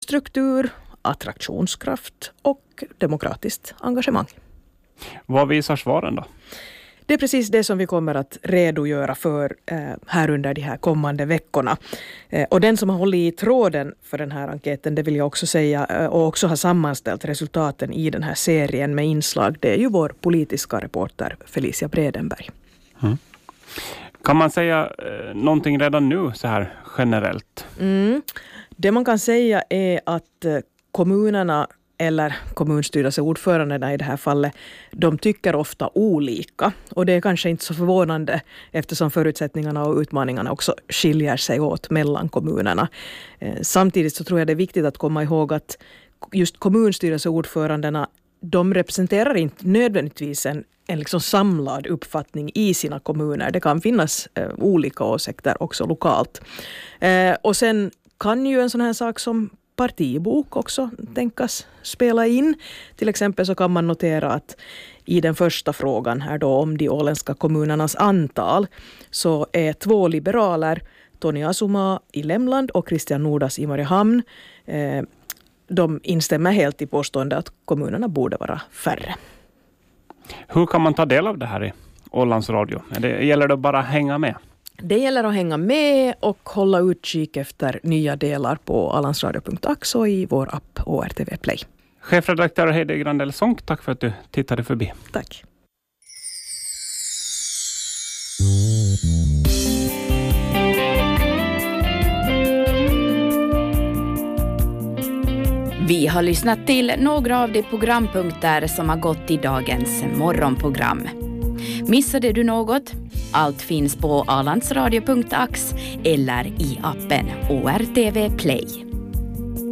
infrastruktur, attraktionskraft och demokratiskt engagemang. Vad visar svaren då? Det är precis det som vi kommer att redogöra för här under de här kommande veckorna. Och den som har hållit i tråden för den här enkäten, det vill jag också säga, och också har sammanställt resultaten i den här serien med inslag, det är ju vår politiska reporter Felicia Bredenberg. Mm. Kan man säga någonting redan nu så här generellt? Det man kan säga är att kommunerna eller kommunstyrelseordförandena i det här fallet, de tycker ofta olika. Och det är kanske inte så förvånande eftersom förutsättningarna och utmaningarna också skiljer sig åt mellan kommunerna. Samtidigt så tror jag det är viktigt att komma ihåg att just kommunstyrelseordförandena, de representerar inte nödvändigtvis en liksom samlad uppfattning i sina kommuner. Det kan finnas olika åsikter också lokalt. Och sen kan ju en sån här sak som partibok också tänkas spela in. Till exempel så kan man notera att i den första frågan här då om de åländska kommunernas antal så är 2 liberaler, Tony Asuma i Lämland och Christian Nordas i Mariehamn, de instämmer helt i påståendet att kommunerna borde vara färre. Hur kan man ta del av det här i Ålands Radio? Det gäller det bara att hänga med? Det gäller att hänga med och hålla utkik efter nya delar på alansradio.ax och i vår app ORTV Play. Chefredaktör Heidi Grandell-Sonk, tack för att du tittade förbi. Tack. Vi har lyssnat till några av de programpunkter som har gått i dagens morgonprogram. Missade du något? Allt finns på alansradio.ax eller i appen ORTV Play.